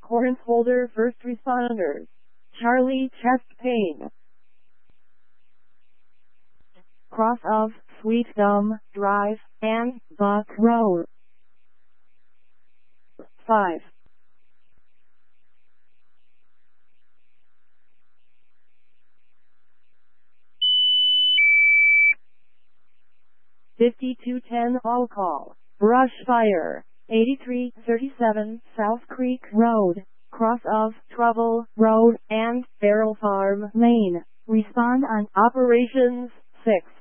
Hornsholder First Responders. Charlie chest pain. Cross of Sweet Gum Drive and Buck Road. 5. $52.10 all call. Brush fire. 8337 South Creek Road, cross of Trouble Road and Barrel Farm Lane. Respond on Operations 6.